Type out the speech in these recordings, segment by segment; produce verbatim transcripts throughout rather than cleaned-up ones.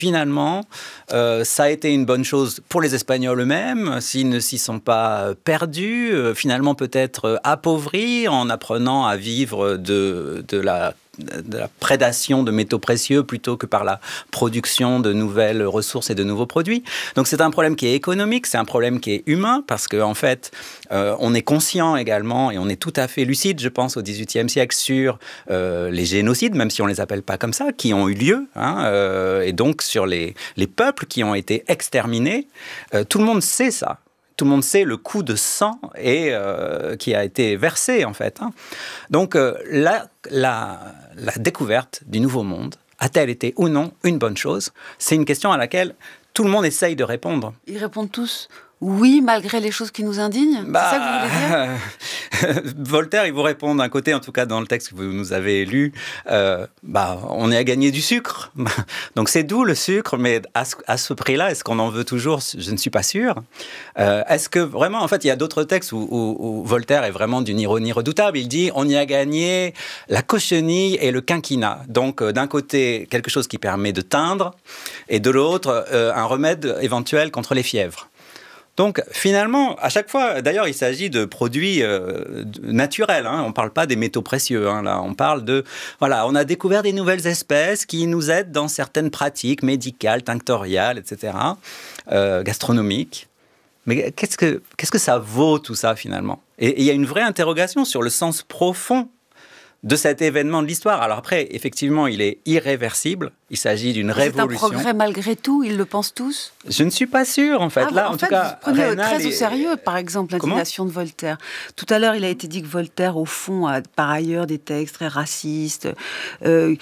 finalement, euh, ça a été une bonne chose pour les Espagnols eux-mêmes, s'ils ne s'y sont pas perdus, euh, finalement peut-être euh, appauvris en apprenant à vivre de, de la de la prédation de métaux précieux plutôt que par la production de nouvelles ressources et de nouveaux produits. Donc c'est un problème qui est économique, c'est un problème qui est humain, parce qu'en en fait, euh, on est conscient également, et on est tout à fait lucide, je pense, au dix-huitième siècle, sur euh, les génocides, même si on ne les appelle pas comme ça, qui ont eu lieu, hein, euh, et donc sur les, les peuples qui ont été exterminés. Euh, tout le monde sait ça. Tout le monde sait le coût de sang et, euh, qui a été versé, en fait. Hein. Donc, euh, la, la, la découverte du Nouveau Monde, a-t-elle été ou non une bonne chose ? C'est une question à laquelle tout le monde essaye de répondre. Ils répondent tous oui, malgré les choses qui nous indignent. Bah, c'est ça que vous voulez dire ? Voltaire, il vous répond d'un côté, en tout cas dans le texte que vous nous avez lu, euh, bah, on est à gagner du sucre. Donc c'est doux le sucre, mais à ce, à ce prix-là, est-ce qu'on en veut toujours ? Je ne suis pas sûr. Euh, est-ce que vraiment, en fait, il y a d'autres textes où, où, où Voltaire est vraiment d'une ironie redoutable. Il dit, on y a gagné la cochenille et le quinquina. Donc euh, d'un côté, quelque chose qui permet de teindre, et de l'autre, euh, un remède éventuel contre les fièvres. Donc, finalement, à chaque fois, d'ailleurs, il s'agit de produits euh, naturels. Hein, on ne parle pas des métaux précieux. Hein, là, on parle de... Voilà, on a découvert des nouvelles espèces qui nous aident dans certaines pratiques médicales, tinctoriales, et cetera, euh, gastronomiques. Mais qu'est-ce que, qu'est-ce que ça vaut, tout ça, finalement ? Et il y a une vraie interrogation sur le sens profond de cet événement de l'histoire. Alors après, effectivement, il est irréversible. Il s'agit d'une c'est révolution. C'est un progrès malgré tout, ils le pensent tous ? Je ne suis pas sûr, en fait. Ah, Là, en, en fait, tout cas, vous prenez Raynal très est... au sérieux, par exemple, l'indignation de Voltaire. Tout à l'heure, il a été dit que Voltaire, au fond, a par ailleurs des textes très racistes. Euh,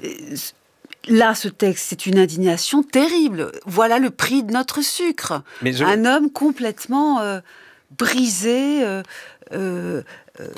Là, ce texte, c'est une indignation terrible. Voilà le prix de notre sucre. Mais je... Un homme complètement euh, brisé, euh, euh, euh,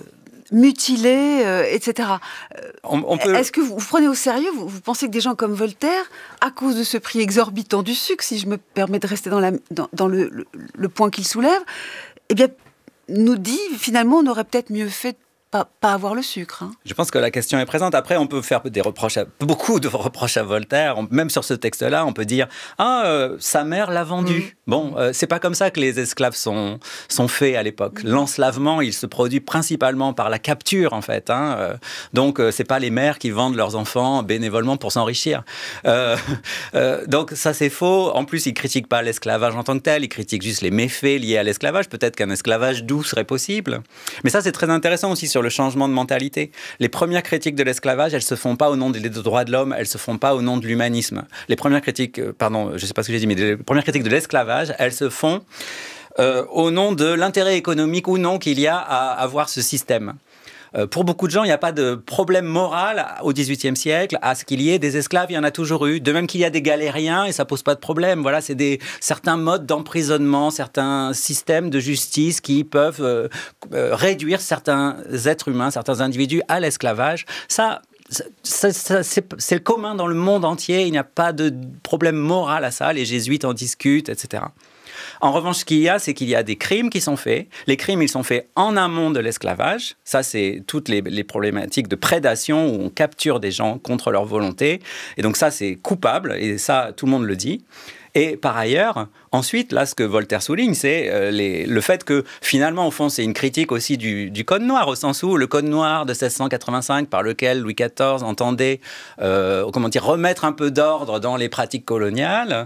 mutilé, euh, et cetera. On, on peut... Est-ce que vous, vous prenez au sérieux, vous, vous pensez que des gens comme Voltaire, à cause de ce prix exorbitant du sucre, si je me permets de rester dans, la, dans, dans le, le, le point qu'il soulève, eh bien, nous dit, finalement, on aurait peut-être mieux fait Pas, pas avoir le sucre. Hein. Je pense que la question est présente. Après, on peut faire des reproches à, beaucoup de reproches à Voltaire. On, même sur ce texte-là, on peut dire « Ah, euh, sa mère l'a vendu. Mmh. » Bon, euh, c'est pas comme ça que les esclaves sont, sont faits à l'époque. Mmh. L'enslavement, il se produit principalement par la capture, en fait. Hein. Euh, donc, euh, c'est pas les mères qui vendent leurs enfants bénévolement pour s'enrichir. Euh, euh, donc, ça, c'est faux. En plus, il critique pas l'esclavage en tant que tel. Il critique juste les méfaits liés à l'esclavage. Peut-être qu'un esclavage doux serait possible. Mais ça, c'est très intéressant aussi sur le changement de mentalité. Les premières critiques de l'esclavage, elles se font pas au nom des droits de l'homme, elles se font pas au nom de l'humanisme. Les premières critiques, pardon, je sais pas ce que j'ai dit, mais les premières critiques de l'esclavage, elles se font euh, au nom de l'intérêt économique ou non qu'il y a à avoir ce système. Euh, pour beaucoup de gens, il n'y a pas de problème moral au dix-huitième siècle à ce qu'il y ait des esclaves, il y en a toujours eu. De même qu'il y a des galériens et ça pose pas de problème. Voilà, c'est des certains modes d'emprisonnement, certains systèmes de justice qui peuvent euh, euh, réduire certains êtres humains, certains individus à l'esclavage. Ça, ça, ça c'est, c'est le commun dans le monde entier. Il n'y a pas de problème moral à ça. Les jésuites en discutent, et cetera. En revanche, ce qu'il y a, c'est qu'il y a des crimes qui sont faits. Les crimes, ils sont faits en amont de l'esclavage. Ça, c'est toutes les, les problématiques de prédation où on capture des gens contre leur volonté. Et donc ça, c'est coupable. Et ça, tout le monde le dit. Et par ailleurs, ensuite, là, ce que Voltaire souligne, c'est euh, les, le fait que, finalement, au fond, c'est une critique aussi du, du Code noir, au sens où le Code noir de seize cent quatre-vingt-cinq, par lequel Louis quatorze entendait euh, comment dire, remettre un peu d'ordre dans les pratiques coloniales,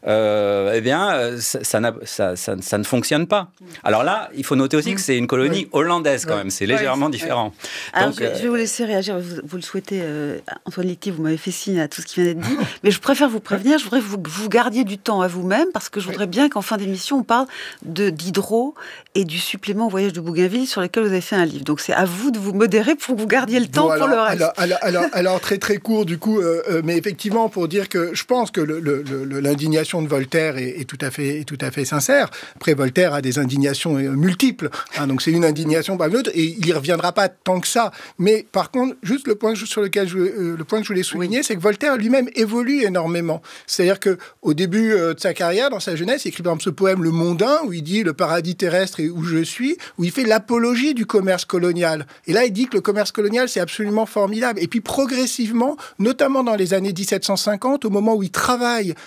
euh, eh bien, ça, ça, ça, ça, ça ne fonctionne pas. Alors là, il faut noter aussi que c'est une colonie oui. hollandaise, quand oui. même. C'est légèrement oui. différent. Oui. Alors, Donc, je, euh... je vais vous laisser réagir. Vous, vous le souhaitez, euh, Antoine Litti, vous m'avez fait signe à tout ce qui vient d'être dit. Mais je préfère vous prévenir, je voudrais que vous, vous gardiez du temps à vous-même, parce que je voudrais bien qu'en fin d'émission, on parle de, d'Hydro et du supplément au voyage de Bougainville sur lequel vous avez fait un livre. Donc, c'est à vous de vous modérer pour que vous gardiez le temps bon, alors, pour le reste. Alors, alors, alors, alors très, très court, du coup, euh, euh, mais effectivement, pour dire que je pense que le, le, le, l'indignation de Voltaire est, est, tout à fait, est tout à fait sincère. Après, Voltaire a des indignations multiples. Hein, donc, c'est une indignation par l'autre et il n'y reviendra pas tant que ça. Mais par contre, juste le point sur lequel je, euh, le point que je voulais souligner, oui. c'est que Voltaire lui-même évolue énormément. C'est-à-dire qu'au début euh, de sa carrière, dans sa jeunesse, il écrit par exemple ce poème Le Mondain, où il dit « Le paradis terrestre est où je suis », où il fait l'apologie du commerce colonial. Et là, il dit que le commerce colonial, c'est absolument formidable. Et puis, progressivement, notamment dans les années dix-sept cent cinquante, au moment où il travaille